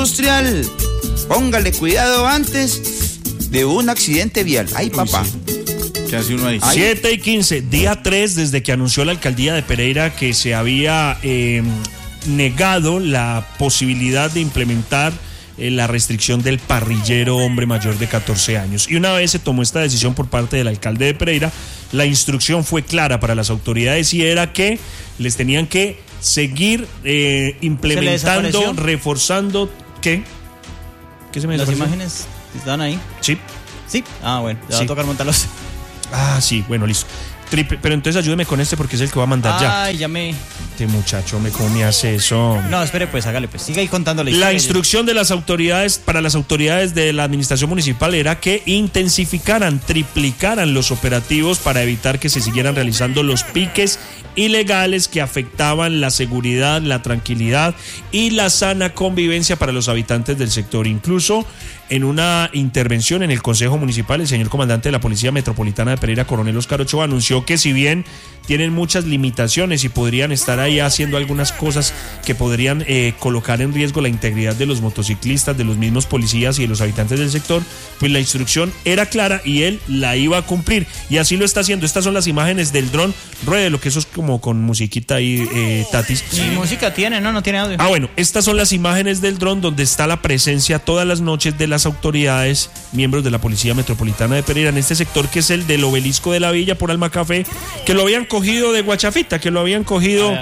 industrial. Póngale cuidado antes de un accidente vial. Ay, papá. Sí. ¿Qué hace uno ahí? 7:15, día 3 desde que anunció la alcaldía de Pereira que se había negado la posibilidad de implementar la restricción del parrillero hombre mayor de 14 años. Y una vez se tomó esta decisión por parte del alcalde de Pereira, la instrucción fue clara para las autoridades y era que les tenían que seguir implementando, reforzando. ¿Qué se me ¿Las desapareció? imágenes están ahí? Sí. Sí. Ah, bueno, ya va a tocar montarlos. Ah, sí, bueno, listo. Pero entonces ayúdeme con este porque es el que va a mandar ya. Ay, ya me... Este muchacho, ¿cómo me hace eso? No, espere pues, hágale pues. Siga ahí contándole. La instrucción de las autoridades, para las autoridades de la administración municipal era que intensificaran, triplicaran los operativos para evitar que se siguieran realizando los piques ilegales que afectaban la seguridad, la tranquilidad y la sana convivencia para los habitantes del sector. Incluso en una intervención en el Consejo Municipal, el señor comandante de la Policía Metropolitana de Pereira, coronel Oscar Ochoa, anunció que si bien tienen muchas limitaciones y podrían estar ahí haciendo algunas cosas que podrían colocar en riesgo la integridad de los motociclistas, de los mismos policías y de los habitantes del sector, pues la instrucción era clara y él la iba a cumplir y así lo está haciendo. Estas son las imágenes del dron. Ruede lo que eso es como con musiquita ahí, Tatis. Ni música tiene, no tiene audio. Ah, bueno, estas son las imágenes del dron donde está la presencia todas las noches de las autoridades, miembros de la Policía Metropolitana de Pereira en este sector que es el del Obelisco de la Villa por Alma Café, que lo habían cogido de guachafita, que lo habían cogido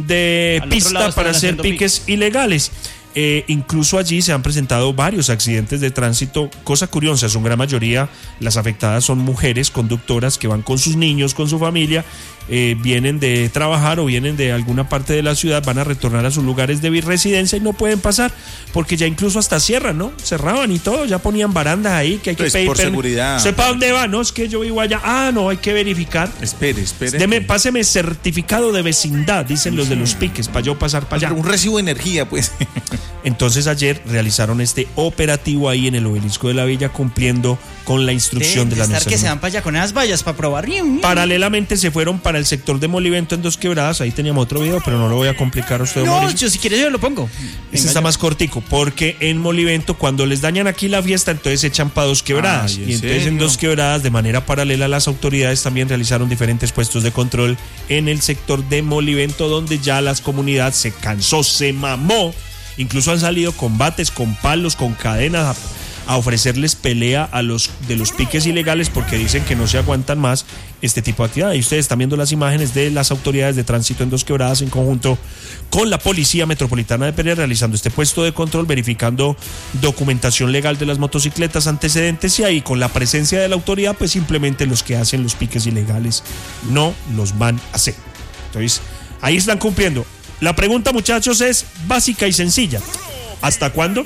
de pista para hacer piques ilegales. Incluso allí se han presentado varios accidentes de tránsito, cosa curiosa, su gran mayoría, las afectadas son mujeres conductoras que van con sus niños, con su familia, vienen de trabajar o vienen de alguna parte de la ciudad, van a retornar a sus lugares de residencia y no pueden pasar, porque ya incluso hasta cierran, ¿no? Cerraban y todo, ya ponían barandas ahí que hay que pedir por seguridad. ¿Sepa dónde va? No, es que yo vivo allá. Ah, no, hay que verificar. Espere. Páseme certificado de vecindad, dicen los de los piques, para yo pasar para allá. Un recibo de energía, pues. Entonces ayer realizaron este operativo ahí en el Obelisco de la Villa cumpliendo con la instrucción de la administración. Que se van para allá con esas vallas para probar. Paralelamente se fueron para el sector de Molivento en Dos Quebradas, ahí teníamos otro video, pero no lo voy a complicar a usted. No, Mauricio. yo si quiere yo lo pongo. Este está más cortico, porque en Molivento cuando les dañan aquí la fiesta, entonces se echan para Dos Quebradas. Y entonces en Dos Quebradas, de manera paralela, las autoridades también realizaron diferentes puestos de control en el sector de Molivento, donde ya la comunidad se cansó, se mamó. Incluso han salido combates con palos, con cadenas a ofrecerles pelea a los de los piques ilegales porque dicen que no se aguantan más este tipo de actividad. Y ustedes están viendo las imágenes de las autoridades de tránsito en Dos Quebradas en conjunto con la Policía Metropolitana de Pereira realizando este puesto de control, verificando documentación legal de las motocicletas, antecedentes, y ahí con la presencia de la autoridad pues simplemente los que hacen los piques ilegales no los van a hacer. Entonces ahí están cumpliendo. La pregunta, muchachos, es básica y sencilla. ¿Hasta cuándo?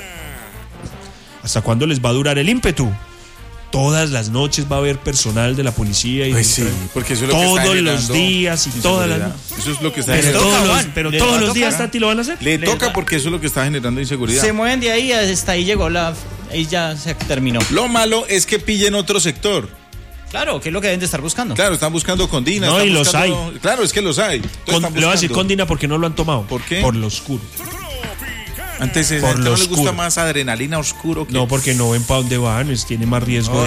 ¿Hasta cuándo les va a durar el ímpetu? Todas las noches va a haber personal de la policía y pues sí, porque eso es lo que está todos los días y todas las noches. Eso es lo que está pero todos los días, Tati, lo van a hacer. Le toca porque eso es lo que está generando inseguridad. Se mueven de ahí, hasta ahí llegó ahí ya se terminó. Lo malo es que pillen otro sector. Claro, que es lo que deben de estar buscando. Claro, están buscando Condina. No, y los hay. Claro, es que los hay. Le voy a decir Condina porque no lo han tomado. ¿Por qué? Por lo oscuro. Antes no les gusta más adrenalina oscuro que... No, porque no ven para dónde van, tiene más riesgo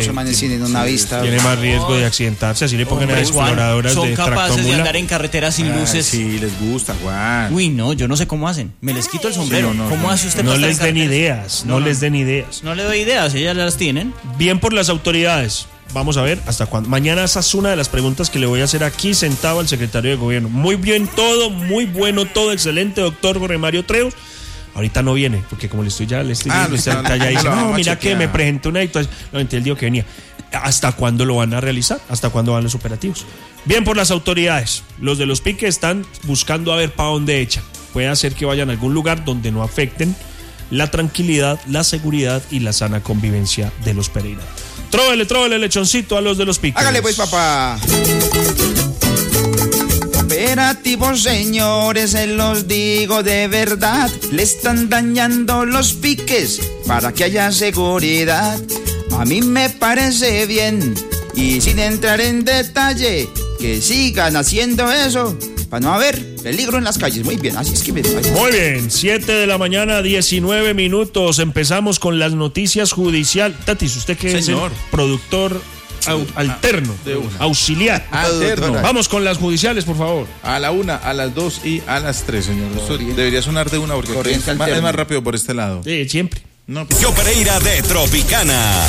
tiene más riesgo de accidentarse, así le pongan a exploradoras de tractomula. Son capaces de andar en carreteras sin luces. Sí, les gusta, Juan. Uy, no, yo no sé cómo hacen. Me les quito el sombrero. Sí, ¿Cómo hace usted? No les den ideas, no les den ideas. No le doy ideas, ellas las tienen. Bien por las autoridades. Vamos a ver hasta cuándo. Mañana esa es una de las preguntas que le voy a hacer aquí sentado al secretario de gobierno. Muy bien todo, muy bueno todo, excelente, doctor Jorge Mario Treus. Ahorita no viene, porque como le estoy ya dice, no, mira que me presenté una situación. No, entiendo el día que venía. ¿Hasta cuándo lo van a realizar? ¿Hasta cuándo van los operativos? Bien por las autoridades. Los de los piques están buscando a ver para dónde echan. Puede ser que vayan a algún lugar donde no afecten la tranquilidad, la seguridad y la sana convivencia de los pereiranos. Tróvele lechoncito a los de los piques. Hágale pues, papá. Operativos, señores, se los digo de verdad. Le están dañando los piques para que haya seguridad. A mí me parece bien, y sin entrar en detalle, que sigan haciendo eso para no haber Peligro en las calles, muy bien, así es que... Muy bien, 7 de la mañana, 19 minutos. Empezamos con las noticias judiciales. Tatis, ¿usted qué es el productor alterno? Auxiliar. Alterno. Vamos con las judiciales, por favor. A la 1, a las 2 y a las 3, señor. Esto debería sonar de una porque es más rápido por este lado. Sí, siempre. No, Pereira de Tropicana.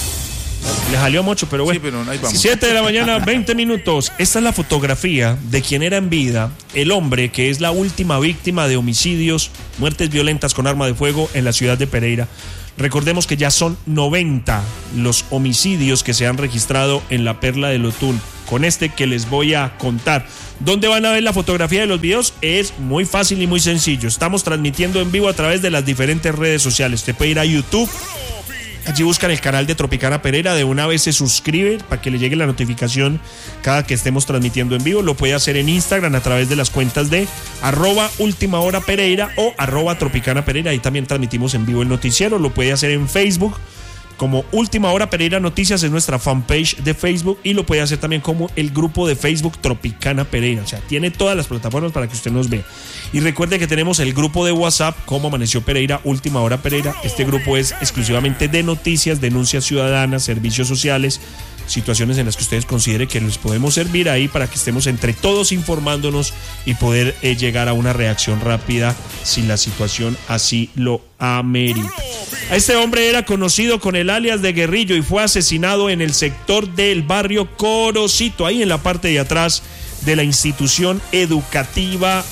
Le salió mucho, pero bueno. Sí, pero ahí vamos. 7 de la mañana, 20 minutos. Esta es la fotografía de quien era en vida el hombre que es la última víctima de homicidios, muertes violentas con arma de fuego en la ciudad de Pereira. Recordemos que ya son 90 los homicidios que se han registrado en la Perla del Otún. Con este que les voy a contar. ¿Dónde van a ver la fotografía de los videos? Es muy fácil y muy sencillo. Estamos transmitiendo en vivo a través de las diferentes redes sociales. Usted puede ir a YouTube. Allí buscan el canal de Tropicana Pereira, de una vez se suscribe para que le llegue la notificación cada que estemos transmitiendo en vivo. Lo puede hacer en Instagram a través de las cuentas de @ultimahorapereira o @Tropicana Pereira. Ahí también transmitimos en vivo el noticiero. Lo puede hacer en Facebook como Última Hora Pereira Noticias, es nuestra fanpage de Facebook, y lo puede hacer también como el grupo de Facebook Tropicana Pereira. O sea, tiene todas las plataformas para que usted nos vea. Y recuerde que tenemos el grupo de WhatsApp como Amaneció Pereira, Última Hora Pereira. Este grupo es exclusivamente de noticias, denuncias ciudadanas, servicios sociales, situaciones en las que ustedes consideren que les podemos servir ahí para que estemos entre todos informándonos y poder llegar a una reacción rápida si la situación así lo amerita. Este hombre era conocido con el alias de Guerrillo y fue asesinado en el sector del barrio Corocito, ahí en la parte de atrás de la institución educativa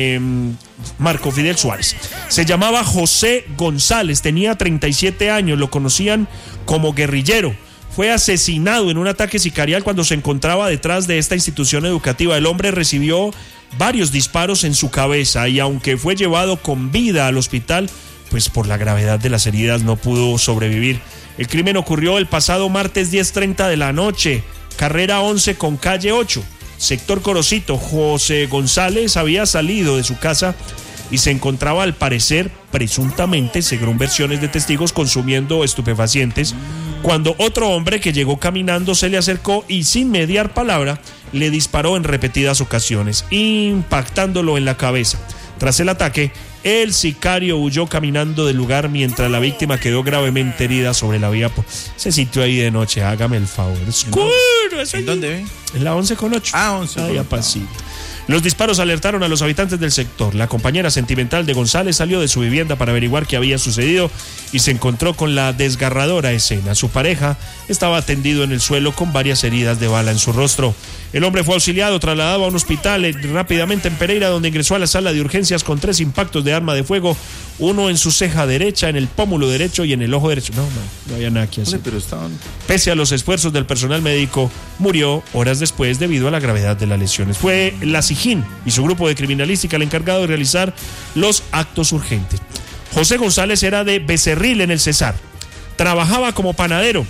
Marco Fidel Suárez. Se llamaba José González, tenía 37 años, lo conocían como guerrillero. Fue asesinado en un ataque sicarial cuando se encontraba detrás de esta institución educativa. El hombre recibió varios disparos en su cabeza y aunque fue llevado con vida al hospital, pues por la gravedad de las heridas no pudo sobrevivir. El crimen ocurrió el pasado martes 10:30 de la noche, carrera 11 con calle 8, sector Corocito. José González había salido de su casa y se encontraba, al parecer, presuntamente, según versiones de testigos, consumiendo estupefacientes, cuando otro hombre que llegó caminando se le acercó y sin mediar palabra le disparó en repetidas ocasiones, impactándolo en la cabeza. Tras el ataque, el sicario huyó caminando del lugar mientras la víctima quedó gravemente herida sobre la vía. Ese sitio ahí de noche, hágame el favor. Oscuro. ¿En dónde ve? En la 11 con 8. 11. Ahí a pasito. Los disparos alertaron a los habitantes del sector. La compañera sentimental de González salió de su vivienda para averiguar qué había sucedido y se encontró con la desgarradora escena. Su pareja estaba tendido en el suelo con varias heridas de bala en su rostro. El hombre fue auxiliado, trasladado a un hospital rápidamente en Pereira, donde ingresó a la sala de urgencias con 3 impactos de arma de fuego, uno en su ceja derecha, en el pómulo derecho y en el ojo derecho. No había nada que hacer. Pero estaban... Pese a los esfuerzos del personal médico, murió horas después debido a la gravedad de las lesiones. Fue la SIJIN y su grupo de criminalística el encargado de realizar los actos urgentes. José González era de Becerril, en el Cesar. Trabajaba como panadero.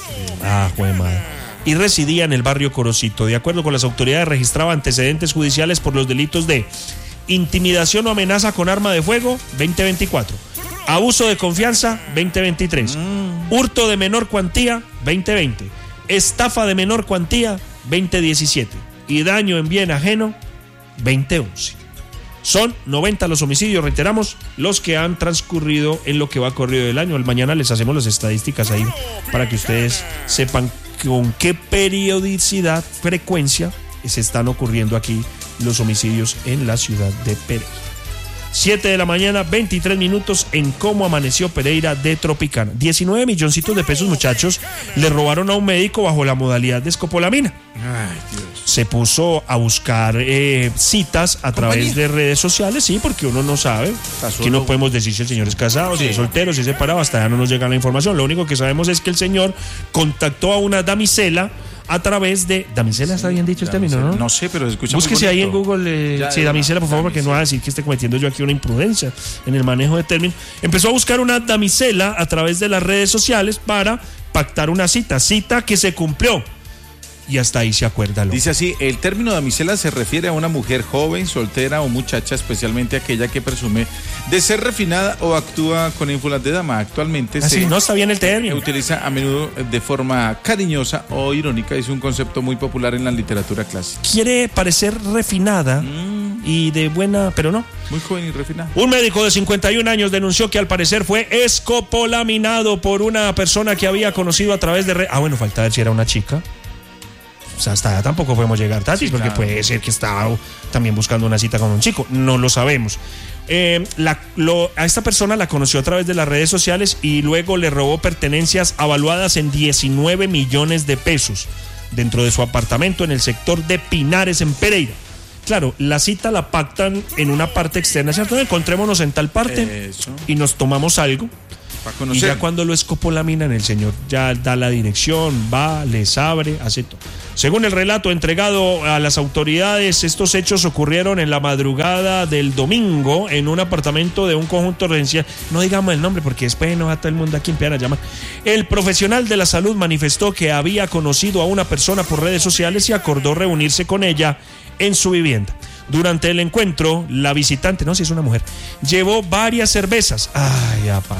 Jue madre. Y residía en el barrio Corocito. De acuerdo con las autoridades, registraba antecedentes judiciales por los delitos de intimidación o amenaza con arma de fuego, 2024. Abuso de confianza, 2023. Hurto de menor cuantía, 2020. Estafa de menor cuantía, 2017. Y daño en bien ajeno, 2011. Son 90 los homicidios, reiteramos, los que han transcurrido en lo que va corrido del año. Mañana les hacemos las estadísticas ahí para que ustedes sepan con qué periodicidad, frecuencia se están ocurriendo aquí los homicidios en la ciudad de Pereira. 7 de la mañana, 23 minutos en Cómo Amaneció Pereira de Tropicana. 19 milloncitos de pesos, muchachos, le robaron a un médico bajo la modalidad de escopolamina. Ay, Dios. Se puso a buscar citas a través de redes sociales, sí, porque uno no sabe. Aquí no podemos decir si el señor es casado, si es soltero, si es separado, hasta ya no nos llega la información. Lo único que sabemos es que el señor contactó a una damisela a través de... ¿Damisela está bien dicho el término, no? No sé, pero escucha. Búsquese ahí en Google, sí, damisela, por favor, porque no va a decir que esté cometiendo yo aquí una imprudencia en el manejo de términos. Empezó a buscar una damisela a través de las redes sociales para pactar una cita que se cumplió. Y hasta ahí se acuerda. Dice así: el término damisela se refiere a una mujer joven, soltera o muchacha, especialmente aquella que presume de ser refinada o actúa con ínfulas de dama. Actualmente no está bien el término. Utiliza a menudo de forma cariñosa o irónica. Es un concepto muy popular en la literatura clásica. Quiere parecer refinada y de buena, pero no. Muy joven y refinado. Un médico de 51 años denunció que al parecer fue escopolaminado por una persona que había conocido a través de... bueno, falta ver si era una chica. O sea, hasta tampoco podemos llegar, Tati, porque claro, puede ser que estaba también buscando una cita con un chico. No lo sabemos. A esta persona la conoció a través de las redes sociales y luego le robó pertenencias avaluadas en 19 millones de pesos dentro de su apartamento en el sector de Pinares, en Pereira. Claro, la cita la pactan en una parte externa, ¿cierto? Encontrémonos en tal parte y nos tomamos algo. Y ya cuando lo escopolaminan, el señor ya da la dirección, va, les abre, hace todo. Según el relato entregado a las autoridades, estos hechos ocurrieron en la madrugada del domingo en un apartamento de un conjunto residencial. No digamos el nombre porque después no va todo el mundo aquí empiezan a llamar. El profesional de la salud manifestó que había conocido a una persona por redes sociales y acordó reunirse con ella en su vivienda. Durante el encuentro, la visitante, no sé si es una mujer, llevó varias cervezas. Ay, apá.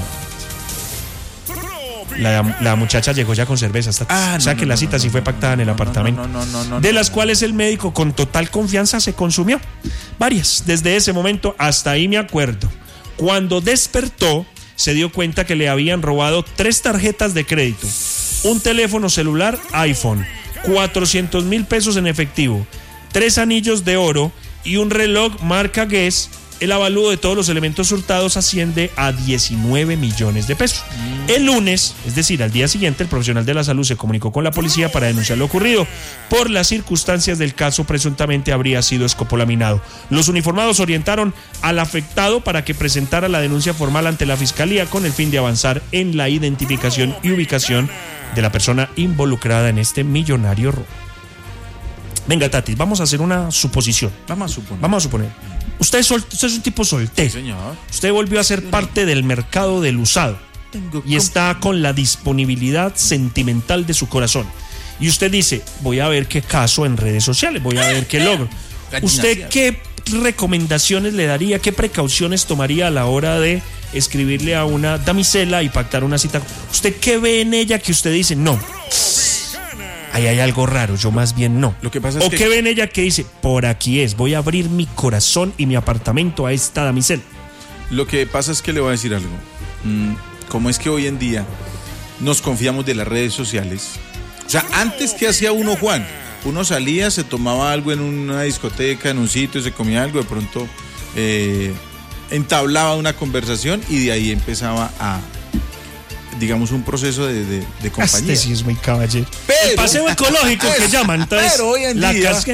La muchacha llegó ya con cervezas. O sea que la cita sí fue pactada en el apartamento. De las cuales el médico con total confianza se consumió. Varias. Desde ese momento hasta ahí me acuerdo. Cuando despertó, se dio cuenta que le habían robado 3 tarjetas de crédito, un teléfono celular iPhone, 400,000 pesos en efectivo, 3 anillos de oro y un reloj marca Guess. El avalúo de todos los elementos hurtados asciende a 19 millones de pesos. El lunes, es decir, al día siguiente, el profesional de la salud se comunicó con la policía para denunciar lo ocurrido. Por las circunstancias del caso, presuntamente habría sido escopolaminado. Los uniformados orientaron al afectado para que presentara la denuncia formal ante la fiscalía con el fin de avanzar en la identificación y ubicación de la persona involucrada en este millonario robo. Venga, Tati, vamos a hacer una suposición. Vamos a suponer. Usted es un tipo soltero. Sí, señor. Usted volvió a ser parte del mercado del usado y está con la disponibilidad sentimental de su corazón. Y usted dice, voy a ver qué caso en redes sociales, voy a ver qué logro. ¿Usted qué recomendaciones le daría, qué precauciones tomaría a la hora de escribirle a una damisela y pactar una cita? ¿Usted qué ve en ella que usted dice, no, ahí hay algo raro, yo más bien no? Lo que pasa es ¿qué ve en ella que dice, por aquí es, voy a abrir mi corazón y mi apartamento a esta damisela? Lo que pasa es que le voy a decir algo. Como es que hoy en día nos confiamos de las redes sociales. O sea, antes, ¿qué hacía uno, Juan? Uno salía, se tomaba algo en una discoteca, en un sitio, se comía algo, de pronto entablaba una conversación y de ahí empezaba a, digamos, un proceso de compañía. Este sí es muy caballero. Pero, el paseo ecológico que llaman. Entonces, pero hoy en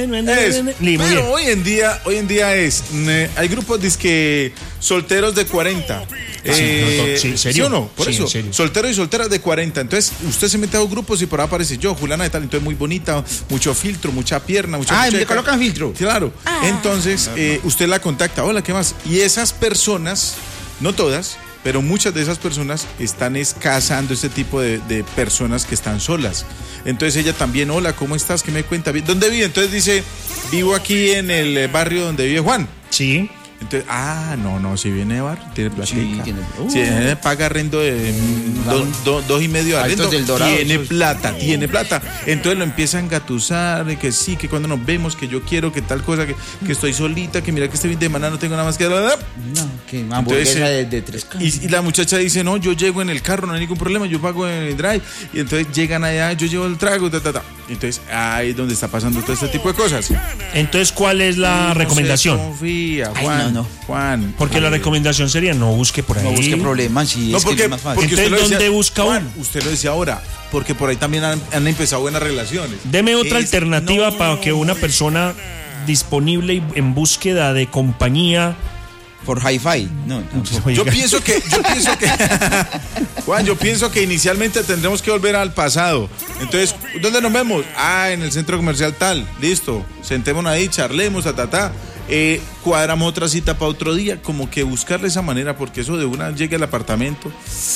día hay grupos dizque solteros de 40. ¿Sí, serio? ¿Sí o no? Por eso, solteros y solteras de 40. Entonces, usted se mete a los grupos y por ahí aparece yo, Juliana de tal, entonces muy bonita, mucho filtro, mucha pierna, mucha le colocan filtro. Claro. Entonces, usted la contacta, hola, ¿qué más? Y esas personas, no todas, pero muchas de esas personas están cazando este tipo de personas que están solas. Entonces ella también, hola, ¿cómo estás? ¿Qué me cuenta? ¿Dónde vive? Entonces dice, vivo aquí en el barrio donde vive Juan. Sí. Entonces, no, si viene de barrio, tiene platica. Sí, paga arrendo de 2.5 de arrendo, tiene plata. Entonces lo empieza a engatusar, que sí, que cuando nos vemos, que yo quiero, que tal cosa, que estoy solita, que mira que este fin de semana no tengo nada más que... No, que hamburguesa de 3 y la muchacha dice, no, yo llego en el carro, no hay ningún problema, yo pago en el drive. Y entonces llegan allá, yo llevo el trago, Entonces ahí es donde está pasando todo este tipo de cosas. Entonces, ¿cuál es la recomendación? Confía, Juan. Juan. Porque la recomendación sería no busque por ahí. No busque problemas, sí, no, porque, es más fácil. Entonces, ¿dónde busca uno? Usted lo decía ahora, porque por ahí también han empezado buenas relaciones. Deme otra alternativa para que una persona disponible y en búsqueda de compañía... Por hi-fi. No. Yo pienso que Juan, yo pienso que inicialmente tendremos que volver al pasado. Entonces, ¿dónde nos vemos? En el centro comercial tal. Listo. Sentémonos ahí, charlemos, cuadramos otra cita para otro día. Como que buscarle esa manera, porque eso de una llegue al apartamento.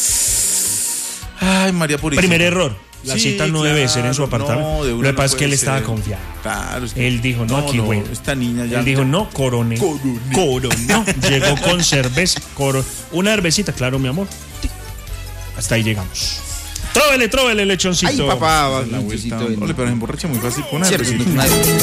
Ay, María Purísima. Primer error. La cita no debe ser en su apartamento. Lo que pasa es que él estaba confiado. Claro, es que él dijo, no, aquí, güey. Esta niña ya. Él dijo, no, coroné. No, llegó con cerveza. Una cervecita, claro, mi amor. Hasta ahí llegamos. Tróvele, lechoncito. Ay, papá. Ole, pero se emborracha muy fácil con una cervecita.